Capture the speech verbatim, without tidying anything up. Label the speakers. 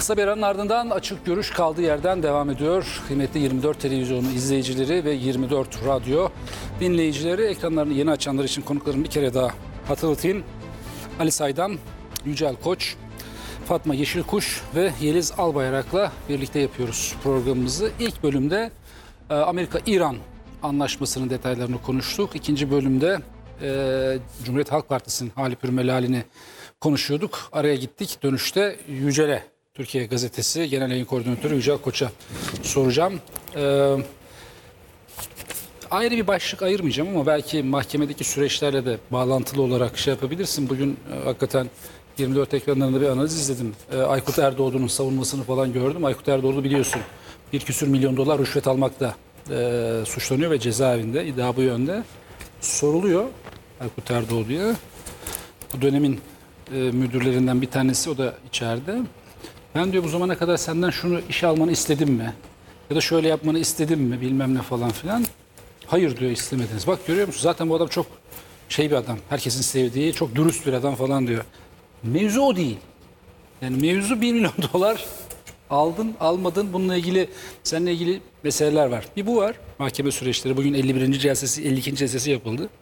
Speaker 1: Kısa bir aranın ardından Açık Görüş kaldığı yerden devam ediyor. Kıymetli yirmi dört televizyonu izleyicileri ve yirmi dört radyo dinleyicileri, ekranlarını yeni açanlar için konuklarımı bir kere daha hatırlatayım. Ali Saydam, Yücel Koç, Fatma Yeşilkuş ve Yeliz Albayrak'la birlikte yapıyoruz programımızı. İlk bölümde Amerika-İran anlaşmasının detaylarını konuştuk. İkinci bölümde e, Cumhuriyet Halk Partisi'nin hali pürmelhalini konuşuyorduk. Araya gittik. Dönüşte Yücel'e, Türkiye Gazetesi Genel Yayın Koordinatörü Yücel Koç'a soracağım. Ee, ayrı bir başlık ayırmayacağım ama belki mahkemedeki süreçlerle de bağlantılı olarak şey yapabilirsin. Bugün e, hakikaten yirmi dört ekranlarında bir analiz izledim. E, Aykut Erdoğdu'nun savunmasını falan gördüm. Aykut Erdoğdu biliyorsun bir küsür milyon dolar rüşvet almakla e, suçlanıyor ve cezaevinde. İddia bu yönde. Soruluyor Aykut Erdoğdu'ya. Bu dönemin e, müdürlerinden bir tanesi, o da içeride. Ben diyor bu zamana kadar senden şunu işe almanı istedim mi? Ya da şöyle yapmanı istedim mi bilmem ne falan filan. Hayır diyor, istemediniz. Bak görüyor musun? Zaten bu adam çok şey bir adam. Herkesin sevdiği, çok dürüst bir adam falan diyor. Mevzu o değil. Yani mevzu bir milyon dolar aldın, almadın. Bununla ilgili, seninle ilgili meseleler var. Bir bu var. Mahkeme süreçleri. Bugün elli birinci celsesi, elli ikinci celsesi yapıldı.